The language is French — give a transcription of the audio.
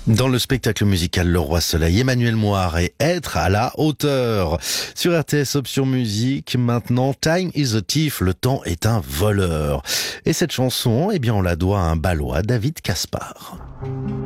Dans le spectacle musical Le Roi Soleil, Emmanuel Moire et Être à la hauteur. Sur RTS Option Musique, maintenant, Time is a Thief, le temps est un voleur. Et cette chanson, on la doit à un Balois, David Caspar.